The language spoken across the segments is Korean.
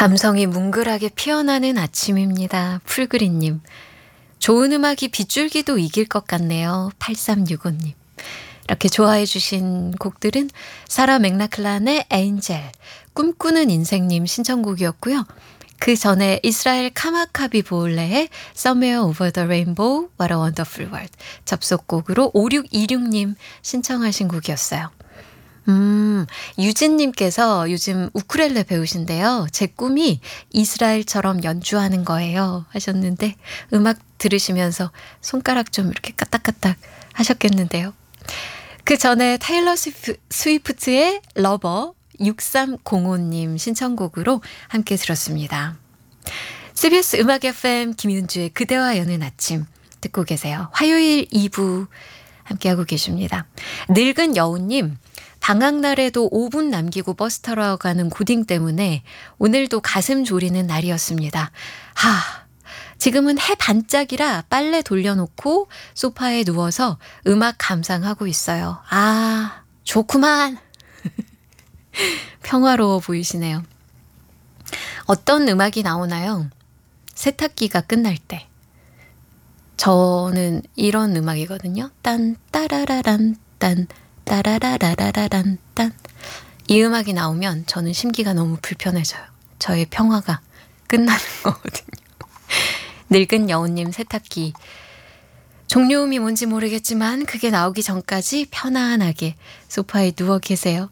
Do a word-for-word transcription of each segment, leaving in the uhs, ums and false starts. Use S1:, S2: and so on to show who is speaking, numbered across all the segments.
S1: 감성이 뭉글하게 피어나는 아침입니다. 풀그린님. 좋은 음악이 빗줄기도 이길 것 같네요. 팔삼육오님. 이렇게 좋아해 주신 곡들은 사라 맥락클란의 엔젤, 꿈꾸는 인생님 신청곡이었고요. 그 전에 이스라엘 카마카비 보울레의 Somewhere Over the Rainbow, What a Wonderful World 접속곡으로 오육이육님 신청하신 곡이었어요. 음, 유진님께서 요즘 우쿨렐레 배우신데요. 제 꿈이 이스라엘처럼 연주하는 거예요 하셨는데 음악 들으시면서 손가락 좀 이렇게 까딱까딱 하셨겠는데요. 그 전에 타일러 스위프, 스위프트의 러버 육삼공오님 신청곡으로 함께 들었습니다. 씨비에스 음악 에프엠 김윤주의 그대와 여는 아침 듣고 계세요. 화요일 이 부 함께하고 계십니다. 늙은 여우님, 방학날에도 오 분 남기고 버스 타러 가는 고딩 때문에 오늘도 가슴 졸이는 날이었습니다. 하, 지금은 해 반짝이라 빨래 돌려놓고 소파에 누워서 음악 감상하고 있어요. 아, 좋구만. 평화로워 보이시네요. 어떤 음악이 나오나요? 세탁기가 끝날 때. 저는 이런 음악이거든요. 딴 따라라란 딴 따라라라라란 딴. 이 음악이 나오면 저는 심기가 너무 불편해져요. 저의 평화가 끝나는 거거든요. 늙은 여우님 세탁기. 종료음이 뭔지 모르겠지만 그게 나오기 전까지 편안하게 소파에 누워 계세요.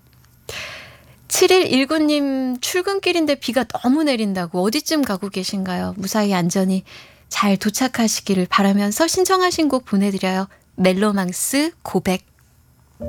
S1: 칠일일구님 출근길인데 비가 너무 내린다고 어디쯤 가고 계신가요? 무사히 안전히 잘 도착하시기를 바라면서 신청하신 곡 보내드려요. 멜로망스 고백.